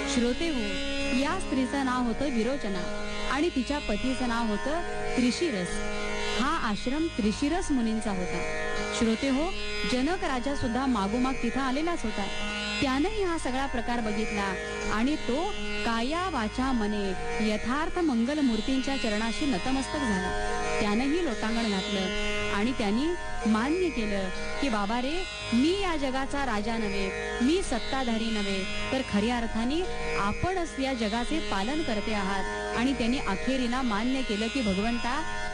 श्रोते हो, या स्त्रीचं नाव होतं विरोचना आणि तिच्या पतीचं नाव होतं त्रिशिरस. हा आश्रम त्रिशिरस मुनींचा होता. श्रोते हो, जनक राजा सुद्धा मागोमाग तिथं आलेलाच होता. त्यानंही हा सगळा प्रकार बघितला आणि तो काया वाचा मने यथार्थ मंगल मूर्तींच्या चरणाशी नतमस्तक झाला. त्यानंही लोटांगण घातलं आणि त्यांनी मान्य केलं की बाबा रे, मी या जगाचा राजा नव्हे, मी सत्ताधारी नव्हे, तर खऱ्या अर्थाने आपणच या जगाचे पालन करते आहात. आणि त्यांनी अखेरीला मान्य केलं की भगवंता,